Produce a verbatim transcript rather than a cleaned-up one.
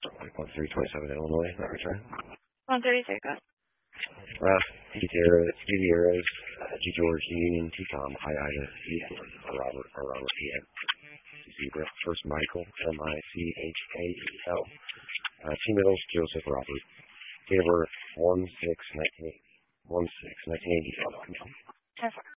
one three two seven Illinois, that return. one thirty-three, go. Uh, T Sierra, T Sierras, uh, G George, Union, T Tom, I Ida, C Robert, or Robert, P M. Zebra, first Michael, M I C H A E L. Uh, T Middles, Joseph Robert. Date of birth, one six nineteen eighty.